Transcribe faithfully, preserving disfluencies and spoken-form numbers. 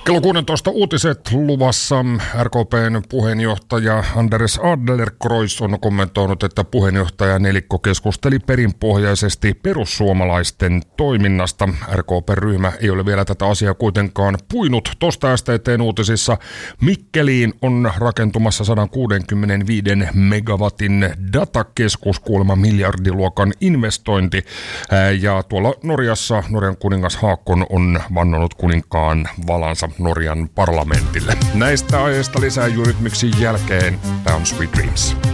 Kello kuusitoista uutiset luvassa. R K P:n puheenjohtaja Anders Adlercreutz on kommentoinut, että puheenjohtaja Nelikko keskusteli perinpohjaisesti perussuomalaisten toiminnasta. R K P-ryhmä ei ole vielä tätä asiaa kuitenkaan puinut. Tuosta S T T:n uutisissa Mikkeliin on rakentumassa sata kuusikymmentäviisi megawatin datakeskus, kuulemma miljardiluokan investointi. Ja tuolla Norjassa Norjan kuningas Haakon on vannonut kuninkaan valansa Norjan parlamentille. Näistä aiheista lisää juuri miksi jälkeen. Tämä on Sweet Dreams.